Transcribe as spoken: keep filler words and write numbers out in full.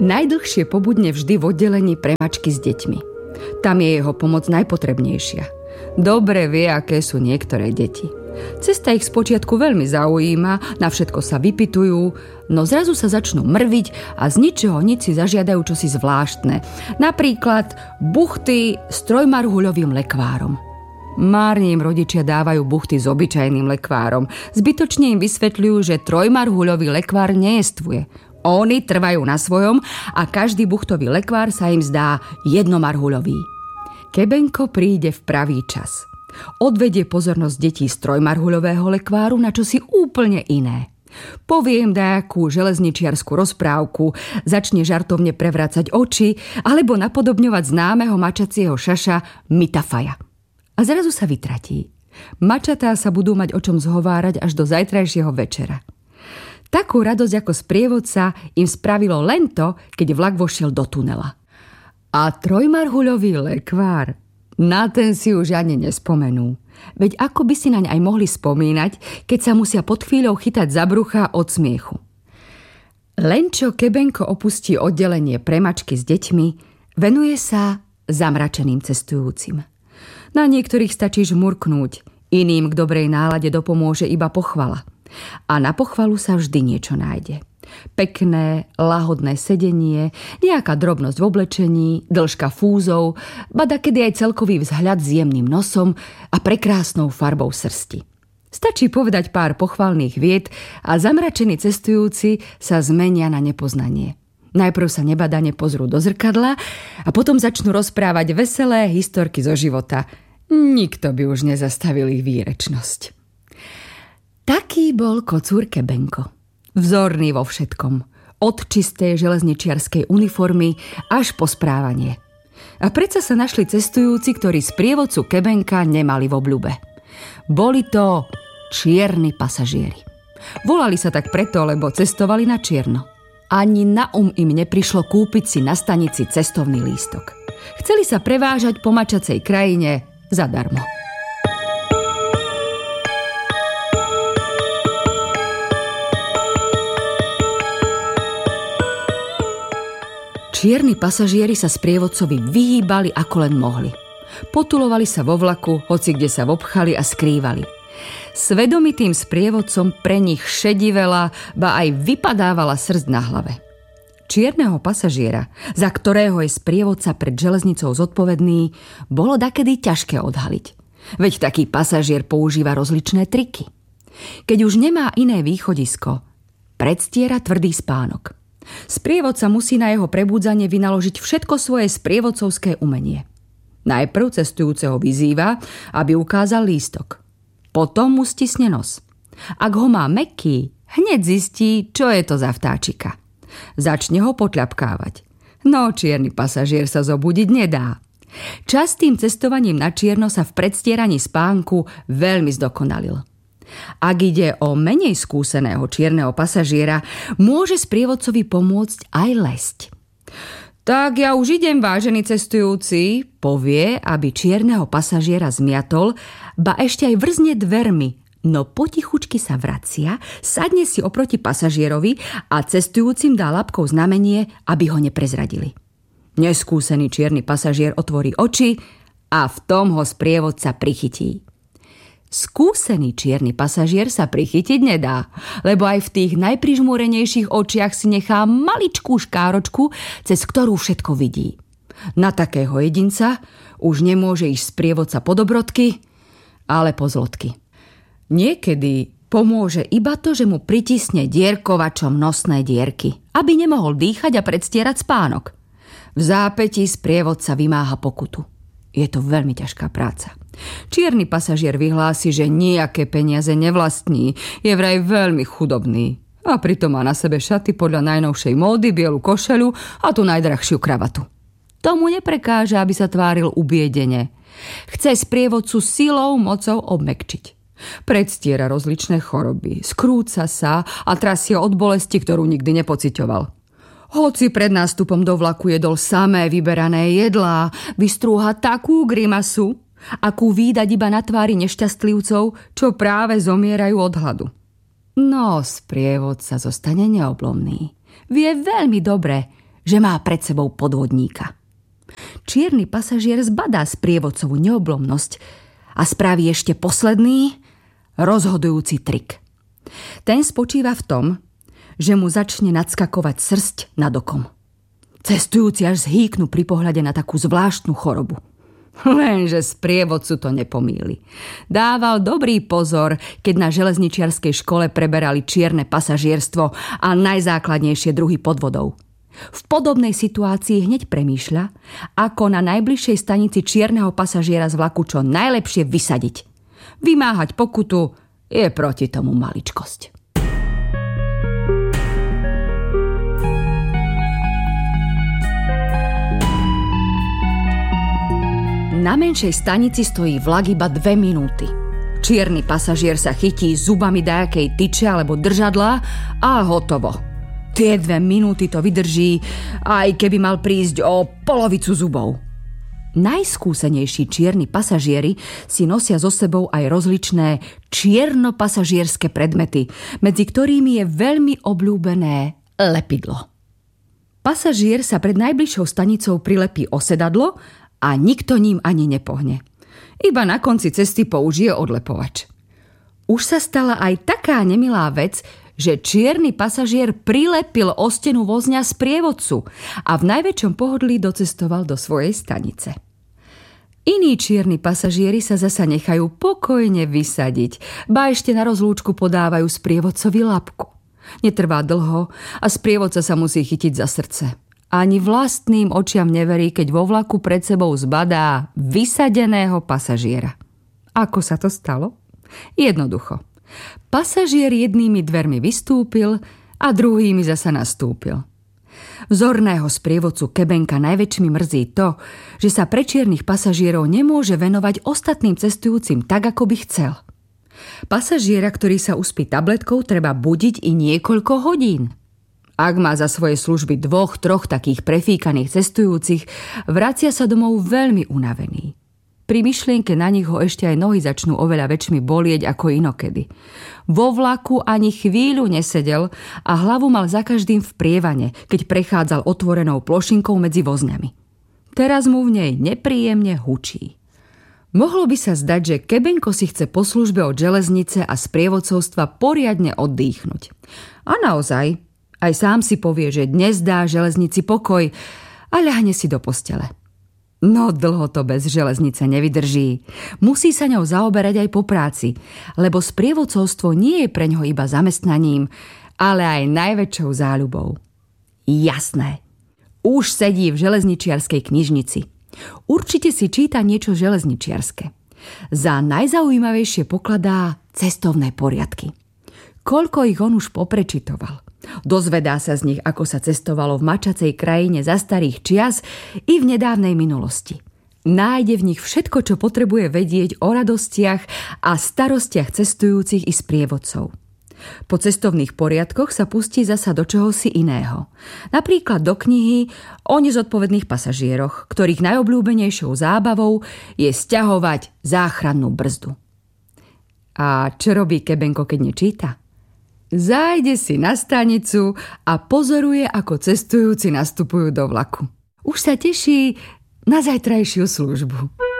Najdlhšie pobudne vždy v oddelení pre mačky s deťmi. Tam je jeho pomoc najpotrebnejšia. Dobre vie, aké sú niektoré deti. Cesta ich spočiatku veľmi zaujíma, na všetko sa vypytujú, no zrazu sa začnú mrviť a z ničoho nič si zažiadajú čosi zvláštne. Napríklad buchty s trojmarhuľovým lekvárom. Márne im rodičia dávajú buchty s obyčajným lekvárom. Zbytočne im vysvetľujú, že trojmarhuľový lekvár nejestvuje. Oni trvajú na svojom a každý buchtový lekvár sa im zdá jednomarhuľový. Kebenko príde v pravý čas. Odvedie pozornosť detí z trojmarhuľového lekváru na čosi úplne iné. Povie im dajakú železničiarsku rozprávku, začne žartovne prevracať oči alebo napodobňovať známeho mačacieho šaša Mitafaja. A zrazu sa vytratí. Mačatá sa budú mať o čom zhovárať až do zajtrajšieho večera. Takú radosť ako sprievodca im spravilo len to, keď vlak vošiel do tunela. A trojmarhuľový lekvár, na ten si už ani nespomenú. Veď ako by si naň aj mohli spomínať, keď sa musia pod chvíľou chytať za brucha od smiechu. Len čo Kebenko opustí oddelenie pre mačky s deťmi, venuje sa zamračeným cestujúcim. Na niektorých stačí žmurknúť, iným k dobrej nálade dopomôže iba pochvala. A na pochvalu sa vždy niečo nájde. Pekné, lahodné sedenie, nejaká drobnosť v oblečení, dĺžka fúzov, ba dakedy aj celkový vzhľad s jemným nosom a prekrásnou farbou srsti. Stačí povedať pár pochvalných vied a zamračení cestujúci sa zmenia na nepoznanie. Najprv sa nebadane pozrú do zrkadla a potom začnú rozprávať veselé historky zo života. Nikto by už nezastavil ich výrečnosť. Taký bol kocúr Kebenko. Vzorný vo všetkom. Od čistej železničiarskej uniformy až po správanie. A predsa sa našli cestujúci, ktorí sprievodcu Kebenka nemali v obľúbe. Boli to čierni pasažieri. Volali sa tak preto, lebo cestovali na čierno. Ani na um im neprišlo kúpiť si na stanici cestovný lístok. Chceli sa prevážať po mačacej krajine zadarmo. Čierni pasažieri sa sprievodcovi vyhýbali ako len mohli. Potulovali sa vo vlaku, hoci kde sa vopchali a skrývali. Svedomitým sprievodcom pre nich šedivela, ba aj vypadávala srst na hlave. Čierneho pasažiera, za ktorého je sprievodca pred železnicou zodpovedný, bolo dakedy ťažké odhaliť. Veď taký pasažier používa rozličné triky. Keď už nemá iné východisko, predstiera tvrdý spánok. Sprievodca musí na jeho prebúdzanie vynaložiť všetko svoje sprievodcovské umenie. Najprv cestujúceho vyzýva, aby ukázal lístok. Potom mu stisne nos. Ak ho má mäkký, hneď zistí, čo je to za vtáčika. Začne ho potľapkávať. No čierny pasažier sa zobudiť nedá. Častým cestovaním na čierno sa v predstieraní spánku veľmi zdokonalil. Ak ide o menej skúseného čierneho pasažiera, môže sprievodcovi pomôcť aj lesť. Tak ja už idem, vážený cestujúci, povie, aby čierneho pasažiera zmiatol, ba ešte aj vrzne dvermi, no potichučky sa vracia, sadne si oproti pasažierovi a cestujúcim dá labkou znamenie, aby ho neprezradili. Neskúsený čierny pasažier otvorí oči a v tom ho sprievodca prichytí. Skúsený čierny pasažier sa prichytiť nedá, lebo aj v tých najprižmúrenejších očiach si nechá maličkú škáročku, cez ktorú všetko vidí. Na takého jedinca už nemôže ísť sprievodca po dobrodky, ale po zlodky. Niekedy pomôže iba to, že mu pritisne dierkovačom nosné dierky, aby nemohol dýchať a predstierať spánok. V zápätí sprievodca vymáha pokutu. Je to veľmi ťažká práca. Čierny pasažier vyhlási, že nejaké peniaze nevlastní, je vraj veľmi chudobný. A pritom má na sebe šaty podľa najnovšej módy, bielu košeľu a tú najdrahšiu kravatu. Tomu neprekáža, aby sa tváril ubiedene. Chce sprievodcu silou, mocou obmäkčiť. Predstiera rozličné choroby, skrúca sa a trasie od bolesti, ktorú nikdy nepociťoval. Hoci pred nástupom do vlaku jedol samé vyberané jedlá, vystrúha takú grimasu, akú vídať iba na tvári nešťastlivcov, čo práve zomierajú od hladu. No, sprievodca zostane neoblomný. Vie veľmi dobre, že má pred sebou podvodníka. Čierny pasažier zbadá sprievodcovú neoblomnosť a spraví ešte posledný, rozhodujúci trik. Ten spočíva v tom, že mu začne nadskakovať srsť nad okom. Cestujúci až zhýknú pri pohľade na takú zvláštnu chorobu. Lenže sprievodcu to nepomýli. Dával dobrý pozor, keď na železničiarskej škole preberali čierne pasažierstvo a najzákladnejšie druhy podvodov. V podobnej situácii hneď premýšľa, ako na najbližšej stanici čierneho pasažiera z vlaku čo najlepšie vysadiť. Vymáhať pokutu je proti tomu maličkosť. Na menšej stanici stojí vlak iba dve minúty. Čierny pasažier sa chytí zubami dajakej tyče alebo držadla a hotovo. Tie dve minúty to vydrží, aj keby mal prísť o polovicu zubov. Najskúsenejší čierni pasažieri si nosia so sebou aj rozličné čierno-pasažierske predmety, medzi ktorými je veľmi obľúbené lepidlo. Pasažier sa pred najbližšou stanicou prilepí o sedadlo a nikto ním ani nepohne. Iba na konci cesty použije odlepovač. Už sa stala aj taká nemilá vec, že čierny pasažier prilepil o stenu vozňa sprievodcu a v najväčšom pohodlí docestoval do svojej stanice. Iní čierni pasažieri sa zasa nechajú pokojne vysadiť, ba ešte na rozlúčku podávajú sprievodcovi labku. Netrvá dlho a sprievodca sa musí chytiť za srdce. Ani vlastným očiam neverí, keď vo vlaku pred sebou zbadá vysadeného pasažiera. Ako sa to stalo? Jednoducho. Pasažier jednými dvermi vystúpil a druhými zasa nastúpil. Vzorného sprievodcu kebenka najväčšmi mrzí to, že sa pre čiernych pasažierov nemôže venovať ostatným cestujúcim tak, ako by chcel. Pasažiera, ktorý sa uspí tabletkou, treba budiť i niekoľko hodín. Ak má za svoje služby dvoch, troch takých prefíkaných cestujúcich, vracia sa domov veľmi unavený. Pri myšlienke na nich ho ešte aj nohy začnú oveľa väčšmi bolieť ako inokedy. Vo vlaku ani chvíľu nesedel a hlavu mal za každým v prievane, keď prechádzal otvorenou plošinkou medzi vozňami. Teraz mu v nej nepríjemne hučí. Mohlo by sa zdať, že kebenko si chce po službe od železnice a sprievodcovstva poriadne oddychnúť. A naozaj, aj sám si povie, že dnes dá železnici pokoj a ľahne si do postele. No dlho to bez železnice nevydrží. Musí sa ňou zaoberať aj po práci, lebo sprievodcovstvo nie je preňho iba zamestnaním, ale aj najväčšou záľubou. Jasné. Už sedí v železničiarskej knižnici. Určite si číta niečo železničiarske. Za najzaujímavejšie pokladá cestovné poriadky. Koľko ich on už poprečitoval. Dozvedá sa z nich, ako sa cestovalo v mačacej krajine za starých čias i v nedávnej minulosti. Nájde v nich všetko, čo potrebuje vedieť o radostiach a starostiach cestujúcich i sprievodcov. Po cestovných poriadkoch sa pustí zasa do čohosi iného. Napríklad do knihy o nezodpovedných pasažieroch, ktorých najobľúbenejšou zábavou je sťahovať záchrannú brzdu. A čo robí kebenko, keď nečíta? Zájde si na stanicu a pozoruje, ako cestujúci nastupujú do vlaku. Už sa teší na zajtrajšiu službu.